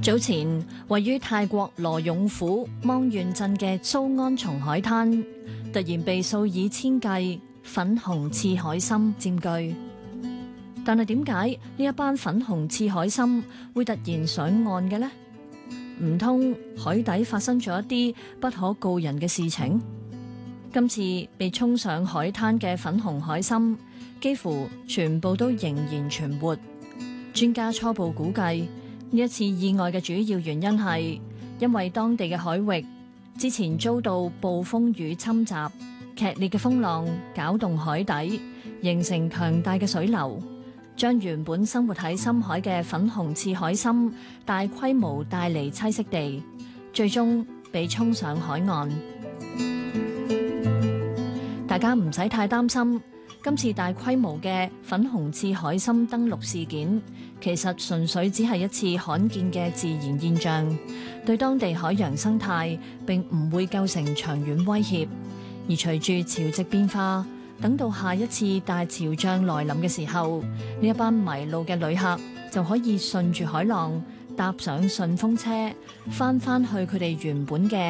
早前，位於泰國羅勇府芒縣鎮嘅蘇安松海灘，突然被數以千計粉紅刺海參佔據。但係點解呢一班粉紅刺海參會突然上岸嘅呢？唔通海底發生咗一啲不可告人嘅事情？今次被沖上海灘嘅粉紅海參，幾乎全部都仍然存活。專家初步估計，呢一次意外嘅主要原因係因為當地嘅海域之前遭到暴風雨侵襲，劇烈嘅風浪攪動海底，形成強大嘅水流，將原本生活喺深海嘅粉紅刺海參大規模帶離棲息地，最終被沖上海岸。大家唔使太擔心，今次大規模嘅粉紅刺海參登陸事件，其實純粹只係一次罕見嘅自然現象，對當地海洋生態並唔會構成長遠威脅。而隨住潮汐變化，等到下一次大潮漲來臨嘅時候，呢一班迷路嘅旅客就可以順住海浪搭上順風車，返去佢哋原本嘅